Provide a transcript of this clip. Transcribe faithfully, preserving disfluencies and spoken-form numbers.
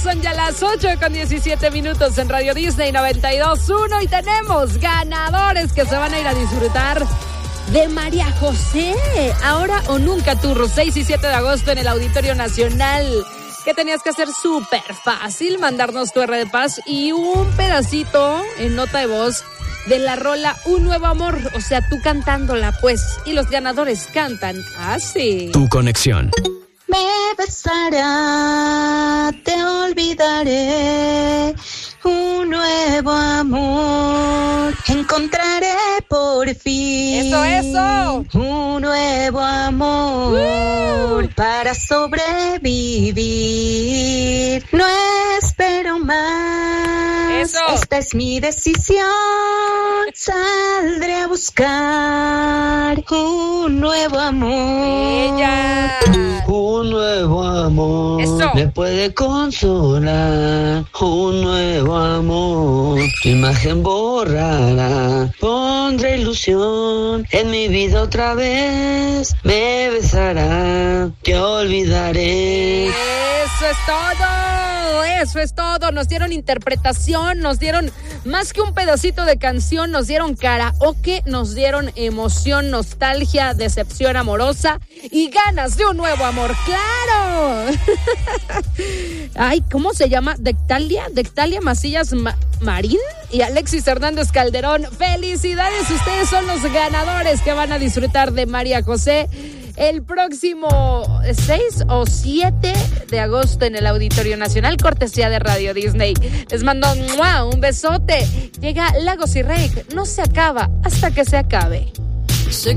son ya las ocho con diecisiete minutos en Radio Disney noventa y dos punto uno y tenemos ganadores que se van a ir a disfrutar de María José. Ahora o nunca, turros, seis y siete de agosto en el Auditorio Nacional. ¿Qué tenías que hacer? Súper fácil, mandarnos tu R de Paz y un pedacito en nota de voz de la rola Un Nuevo Amor, o sea, tú cantándola, pues, y los ganadores cantan así. Tu conexión. Me besará, te olvidaré, un nuevo amor encontraré por fin. Eso, eso. Un nuevo amor uh. para sobrevivir. No espero más. Eso. Esta es mi decisión. Saldré a buscar un nuevo amor. Ella. Un nuevo amor Eso. me puede consolar. Un nuevo amor, tu imagen borrará. Pondré ilusión en mi vida otra vez. Me besará, te olvidaré. Eso es todo, eso es todo. Nos dieron interpretación, nos dieron más que un pedacito de canción, nos dieron karaoke, nos dieron emoción, nostalgia, decepción amorosa y ganas de un nuevo amor, ¡claro! Ay, ¿cómo se llama? ¿Dectalia? ¿Dectalia Macías Ma- Marín? Y Alexis Hernández Calderón. ¡Felicidades! Ustedes son los ganadores que van a disfrutar de María José el próximo seis o siete de agosto en el Auditorio Nacional, cortesía de Radio Disney. Les mando ¡mua! Un besote. Llega Lagos y Rey. No se acaba hasta que se acabe. Sé